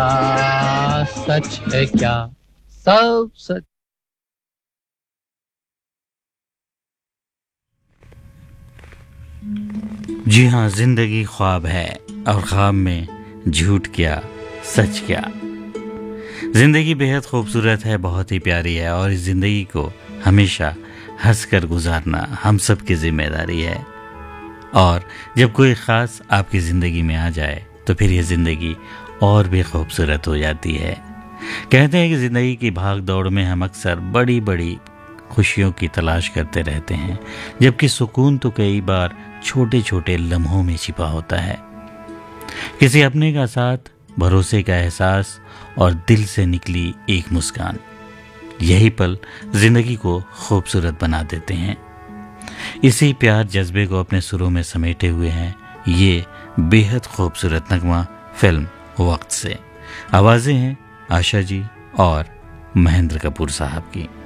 सच है क्या सब सच। जी हाँ, जिंदगी ख्वाब है और ख्वाब में झूठ क्या सच क्या। जिंदगी बेहद खूबसूरत है, बहुत ही प्यारी है और इस जिंदगी को हमेशा हंसकर गुजारना हम सब की जिम्मेदारी है। और जब कोई ख़ास आपकी ज़िंदगी में आ जाए तो फिर ये ज़िंदगी और भी खूबसूरत हो जाती है। कहते हैं कि ज़िंदगी की भाग दौड़ में हम अक्सर बड़ी बड़ी खुशियों की तलाश करते रहते हैं, जबकि सुकून तो कई बार छोटे छोटे लम्हों में छिपा होता है। किसी अपने का साथ, भरोसे का एहसास और दिल से निकली एक मुस्कान, यही पल ज़िंदगी को खूबसूरत बना देते हैं। इसी प्यार जज्बे को अपने सुरों में समेटे हुए हैं ये बेहद खूबसूरत नगमा फिल्म वक्त से। आवाज़ें हैं आशा जी और महेंद्र कपूर साहब की।